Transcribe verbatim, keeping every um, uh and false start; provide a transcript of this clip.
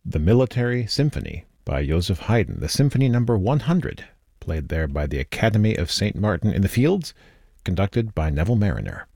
The Military Symphony by Joseph Haydn, the Symphony Number one hundred, played there by the Academy of Saint Martin in the Fields, conducted by Neville Marriner.